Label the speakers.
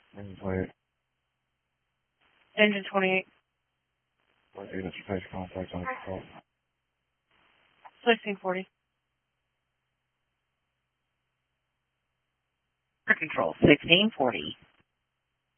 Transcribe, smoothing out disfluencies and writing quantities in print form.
Speaker 1: Plate.
Speaker 2: Engine 28.
Speaker 1: What units face contact on the call?
Speaker 2: 1640.
Speaker 3: Control 1640.